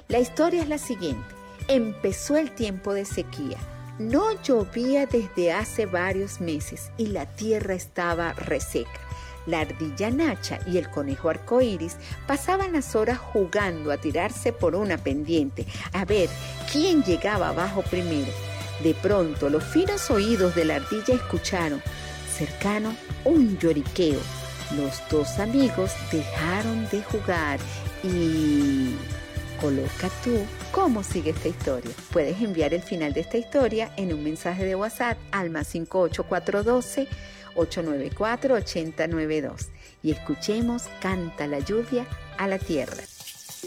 La historia es la siguiente. Empezó el tiempo de sequía. No llovía desde hace varios meses y la tierra estaba reseca. La ardilla Nacha y el conejo arcoíris pasaban las horas jugando a tirarse por una pendiente, a ver quién llegaba abajo primero. De pronto, los finos oídos de la ardilla escucharon, cercano, un lloriqueo. Los dos amigos dejaron de jugar y... Coloca tú cómo sigue esta historia. Puedes enviar el final de esta historia en un mensaje de WhatsApp al +58412 894 8092 y escuchemos Canta la lluvia a la tierra.